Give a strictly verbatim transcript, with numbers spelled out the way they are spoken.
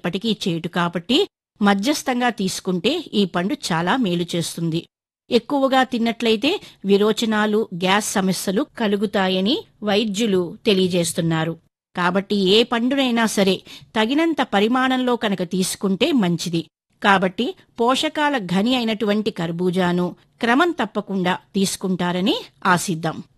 ఎప్పటికీ చేటు కాబట్టి మధ్యస్థంగా తీసుకుంటే ఈ పండు చాలా మేలు చేస్తుంది. ఎక్కువగా తిన్నట్లయితే విరోచనాలు, గ్యాస్ సమస్యలు కలుగుతాయని వైద్యులు తెలియజేస్తున్నారు. కాబట్టి ఏ పండునైనా సరే తగినంత పరిమాణంలో కనుక తీసుకుంటే మంచిది. కాబట్టి పోషకాల ఘని అయినటువంటి కర్బూజాను క్రమం తప్పకుండా తీసుకుంటారని ఆశిద్దాం.